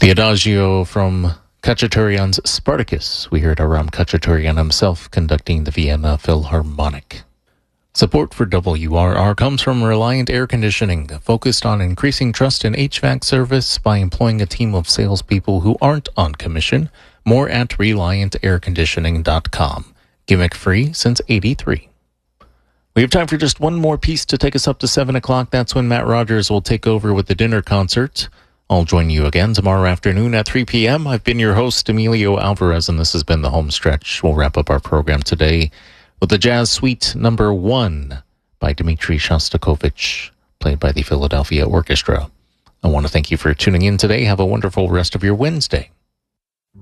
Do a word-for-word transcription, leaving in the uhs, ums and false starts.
The Adagio from Khachaturian's Spartacus. We heard Aram Khachaturian himself conducting the Vienna Philharmonic. Support for W R R comes from Reliant Air Conditioning, focused on increasing trust in H V A C service by employing a team of salespeople who aren't on commission. More at reliant air conditioning dot com. Gimmick free since eighty-three. We have time for just one more piece to take us up to seven o'clock. That's when Matt Rogers will take over with the dinner concert. I'll join you again tomorrow afternoon at three p.m. I've been your host, Emilio Alvarez, and this has been The Home Stretch. We'll wrap up our program today with the Jazz Suite number one by Dmitri Shostakovich, played by the Philadelphia Orchestra. I want to thank you for tuning in today. Have a wonderful rest of your Wednesday.